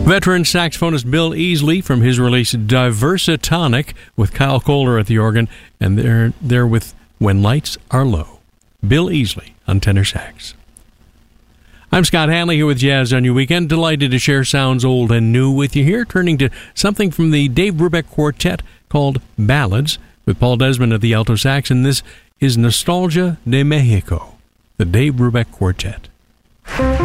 Veteran saxophonist Bill Easley from his release Diversatonic with Kyle Kohler at the organ, and they're with When Lights Are Low. Bill Easley on tenor sax. I'm Scott Hanley here with Jazz on Your Weekend. Delighted to share sounds old and new with you here, turning to something from the Dave Brubeck Quartet called Ballads with Paul Desmond at the alto sax, and this is Nostalgia de Mexico, the Dave Brubeck Quartet.